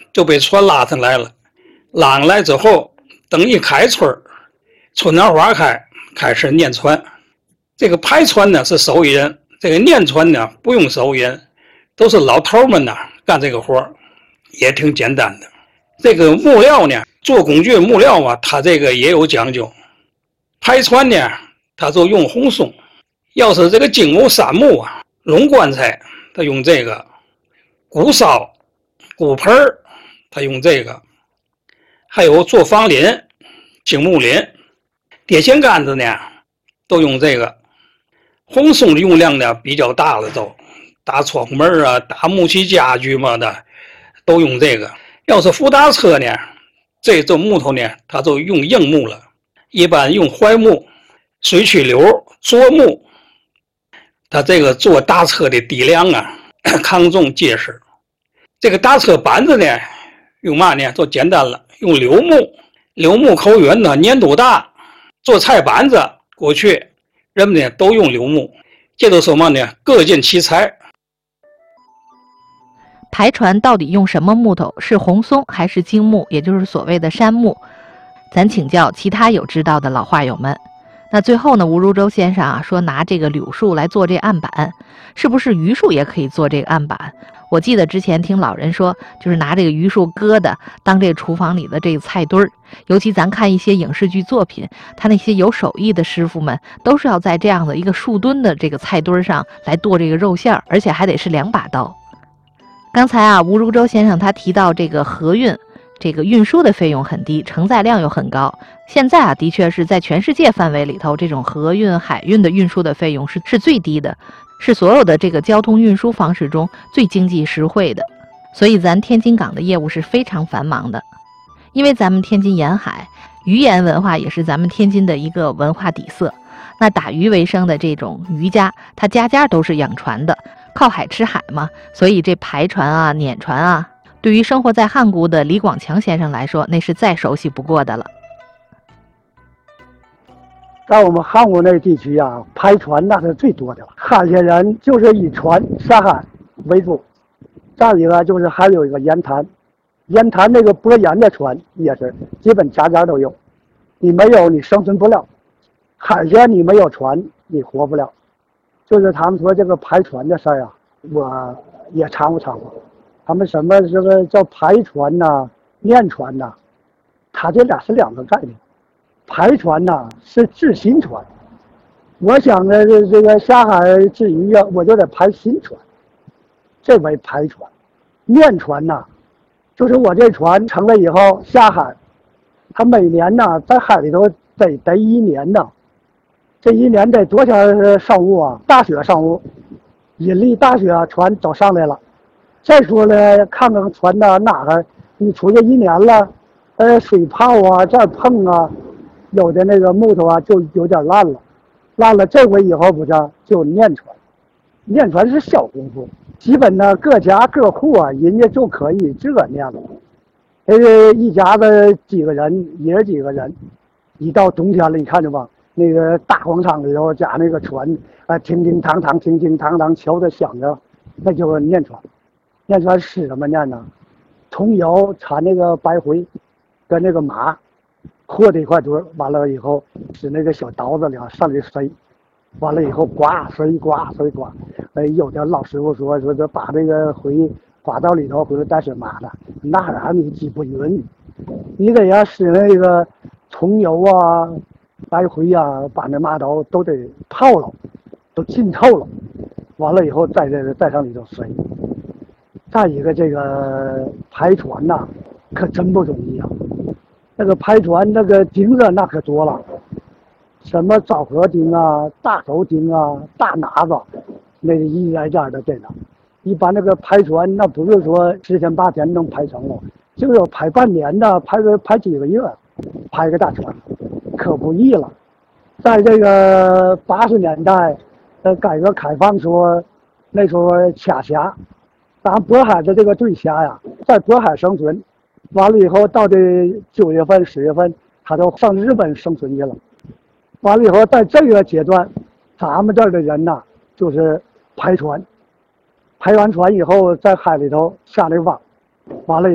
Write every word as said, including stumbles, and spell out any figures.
就被船拉上来了。拉上来之后，等一开春，春暖花开，开始念船。这个排船呢是手艺人，这个念船呢不用手艺人，都是老头们呢干这个活，也挺简单的。这个木料呢，做工具木料啊，它这个也有讲究。排船呢，它就用红松；要是这个金木杉木啊，龙棺材，它用这个；骨烧、骨盆它用这个；还有做房林、青木林、电线杆子呢，都用这个。红松的用量呢比较大了都，打窗户门啊，打木器家具嘛的，都用这个。要是扶打车呢，这种木头呢，它就用硬木了，一般用槐木、水曲柳、柞木。它这个做大车的底梁啊，抗重结实。这个大车板子呢，用嘛呢？就简单了，用柳木。柳木口圆呢，粘度大。做菜板子，过去人们呢都用柳木。这都说嘛呢？各尽其才。 排船到底用什么木头？是红松还是荆木，也就是所谓的杉木？咱请教其他有知道的老画友们。那最后呢，吴如舟先生啊说拿这个柳树来做这案板，是不是榆树也可以做这个案板？我记得之前听老人说，就是拿这个榆树疙瘩当这个厨房里的这个菜墩儿。尤其咱看一些影视剧作品，他那些有手艺的师傅们都是要在这样的一个树墩的这个菜墩上来剁这个肉馅儿，而且还得是两把刀。刚才啊，吴如舟先生他提到这个河运，这个运输的费用很低，承载量又很高。现在啊，的确是在全世界范围里头，这种河运、海运的运输的费用是是最低的，是所有的这个交通运输方式中最经济实惠的。所以咱天津港的业务是非常繁忙的。因为咱们天津沿海，渔盐文化也是咱们天津的一个文化底色。那打鱼为生的这种渔家，他家家都是养船的，靠海吃海嘛，所以这排船啊、碾船啊，对于生活在汉沽的李广强先生来说，那是再熟悉不过的了。 在我们汉沽那地区啊，排船那是最多的了。汉些人就是以船下海为主，再一个就是还有一个盐滩，盐滩那个拨盐的船也是基本家家都有，你没有你生存不了。海鲜你没有船你活不了。就是他们说这个排船的事儿啊，我也掺和掺和。他们什么这个叫排船呐、啊、面船呐、啊，它这俩是两个概念。排船呐、啊、是制新船，我想呢这个下海制鱼啊，我就得排新船，这为排船。面船呐、啊，就是我这船成了以后下海，它每年呐在海里头得得一年呢。这一年得多少上雾啊？大雪上雾，引力大雪船都上来了。再说了，看看船呐，哪个你出去一年了，呃，水泡啊，这儿碰啊，有的那个木头啊就有点烂了，烂了这回以后不是就念船，念船是小功夫，基本呢各家各户啊，人家就可以这念了。呃，一家子几个人，爷几个人，一到冬天了，你看着吧。那个大广场里头加那个船啊，叮叮当当，叮叮当当，敲着响着，那就是念船。念船是什么念呢？桐油掺那个白灰，跟那个麻和在一块堆，完了以后使那个小刀子里上去塞，完了以后刮塞刮塞刮。呃，有的老师傅说说这把这个灰刮到里头，回头带水麻的，那还你挤不匀，你得要使那个桐油啊。白灰啊，把那麻刀都得泡了，都浸透了，完了以后再这个再上里头塞。再一个这个排船呐、啊，可真不容易啊！那个排船那个钉子那可多了，什么枣核钉啊、大头钉啊、大拿子，那个一来件的这个。一般那个排船那不是说十天八天能排成了，就是排半年的，排个排几个月，排个大船。可不易了。在这个八十年代，呃，改革开放说，那时候卡峡，咱渤海的这个对峡呀，在渤海生存，完了以后到这九月份、十月份，他都上日本生存去了。完了以后，在这个阶段，咱们这儿的人呐，就是排船，排完船以后在海里头下来网，完了。